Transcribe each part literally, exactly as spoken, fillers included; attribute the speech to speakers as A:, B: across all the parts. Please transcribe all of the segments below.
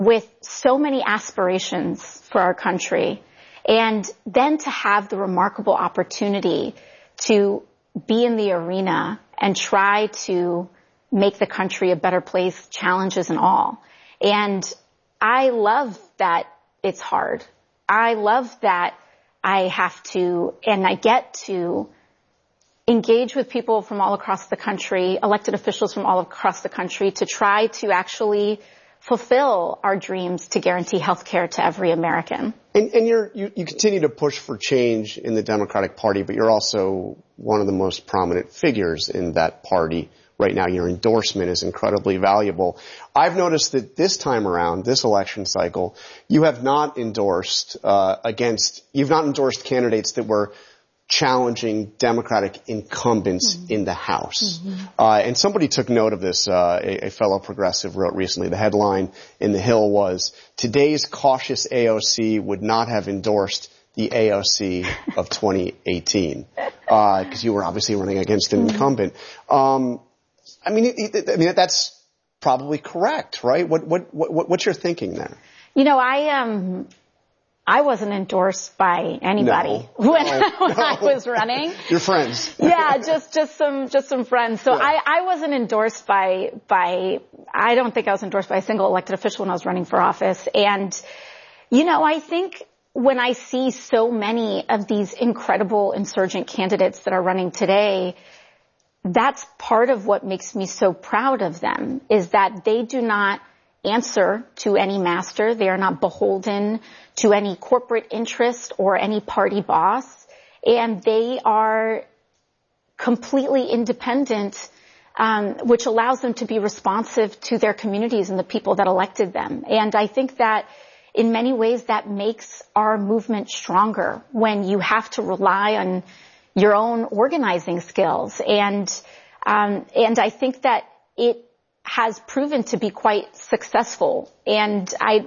A: with so many aspirations for our country, and then to have the remarkable opportunity to be in the arena and try to make the country a better place, challenges and all. And I love that it's hard. I love that I have to, and I get to engage with people from all across the country, elected officials from all across the country, to try to actually fulfill our dreams to guarantee health care to every American.
B: And, and you're, you, you continue to push for change in the Democratic Party, but you're also one of the most prominent figures in that party right now. Your endorsement is incredibly valuable. I've noticed that this time around, this election cycle, you have not endorsed uh, against, you've not endorsed candidates that were challenging Democratic incumbents mm-hmm. in the House. Mm-hmm. Uh, and somebody took note of this. Uh, a, a fellow progressive wrote recently, the headline in The Hill was, "Today's cautious A O C would not have endorsed the A O C of twenty eighteen." Because uh, you were obviously running against an mm-hmm. incumbent. Um, I mean, it, it, I mean, that's probably correct, right? What, what, what, what's your thinking there?
A: You know, I, um, I wasn't endorsed by anybody
B: no,
A: when,
B: no,
A: when
B: no.
A: I was running.
B: Your friends.
A: Yeah, just, just some, just some friends. So
B: yeah.
A: I, I wasn't endorsed by, by, I don't think I was endorsed by a single elected official when I was running for office. And, you know, I think when I see so many of these incredible insurgent candidates that are running today, that's part of what makes me so proud of them, is that they do not answer to any master. They are not beholden to any corporate interest or any party boss. And they are completely independent, um, which allows them to be responsive to their communities and the people that elected them. And I think that in many ways that makes our movement stronger, when you have to rely on your own organizing skills. And, um, and I think that it has proven to be quite successful. And I,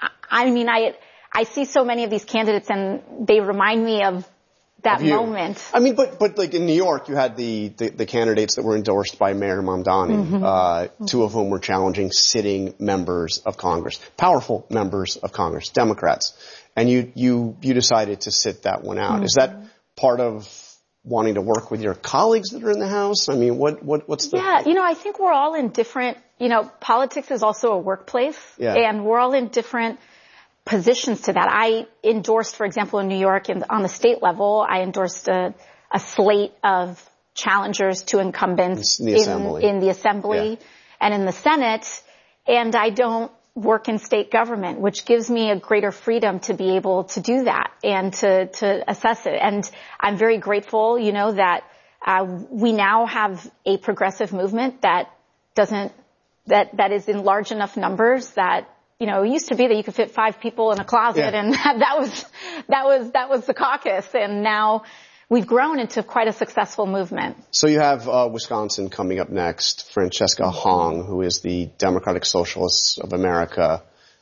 A: I mean, I, I see so many of these candidates and they remind me of that
B: of
A: moment.
B: I mean, but, but like in New York, you had the, the, the candidates that were endorsed by Mayor Mamdani, mm-hmm. uh, mm-hmm. two of whom were challenging sitting members of Congress, powerful members of Congress, Democrats. And you, you, you decided to sit that one out. Mm-hmm. Is that part of wanting to work with your colleagues that are in the House? I mean, what, what, what's the...
A: Yeah, you know, I think we're all in different, you know, politics is also a workplace.
B: Yeah.
A: And we're all in different positions to that. I endorsed, for example, in New York, in, on the state level, I endorsed a, a slate of challengers to incumbents
B: in the Assembly,
A: in, in the assembly
B: yeah.
A: and in the Senate. And I don't work in state government, which gives me a greater freedom to be able to do that and to, to assess it. And I'm very grateful, you know, that uh, we now have a progressive movement that doesn't, that, that is in large enough numbers that, you know, it used to be that you could fit five people in a closet
B: yeah.
A: and that, that was, that was, that was the caucus. And now we've grown into quite a successful movement.
B: So you have uh, Wisconsin coming up next, Francesca Hong, who is the Democratic Socialists of America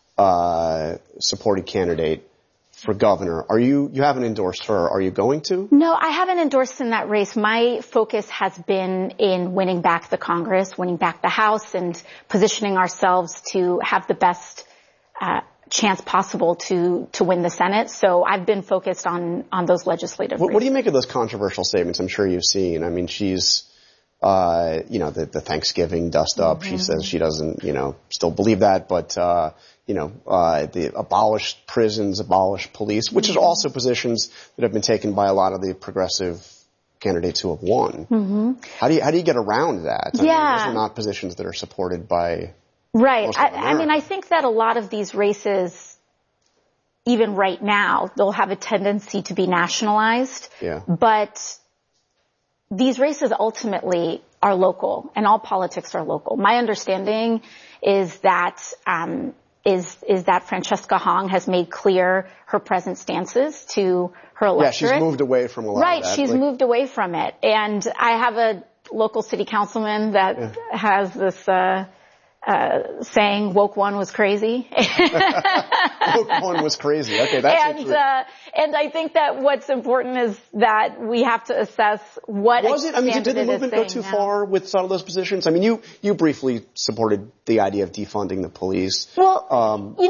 B: uh, supported candidate for governor. Are you, you haven't endorsed her. Are you going to?
A: No, I haven't endorsed in that race. My focus has been in winning back the Congress, winning back the House, and positioning ourselves to have the best uh chance possible to to win the Senate. So I've been focused on on those legislative
B: what,
A: races.
B: What do you make of those controversial statements? I'm sure you've seen. I mean, she's, uh, you know, the, the Thanksgiving dust up. Mm-hmm. She says she doesn't, you know, still believe that, but, uh, you know, uh, the abolished prisons, abolished police, which mm-hmm. is also positions that have been taken by a lot of the progressive candidates who have won.
A: Mm-hmm.
B: How do you, how do you get around that? I
A: yeah.
B: mean, those are not positions that are supported by
A: Right. I, I mean, I think that a lot of these races, even right now, they'll have a tendency to be nationalized.
B: Yeah.
A: But these races ultimately are local, and all politics are local. My understanding is that um, is is that Francesca Hong has made clear her present stances to her electorate.
B: Yeah, she's moved away from a lot
A: right,
B: of that.
A: Right, she's
B: like,
A: moved away from it. And I have a local city councilman that yeah. has this uh Uh, saying woke one was crazy.
B: Woke one was crazy. Okay, that's
A: and uh, and I think that what's important is that we have to assess what
B: was it. I mean, did the movement go too
A: now.
B: far with some of those positions? I mean, you you briefly supported the idea of defunding the police.
A: Well,
B: um,
A: you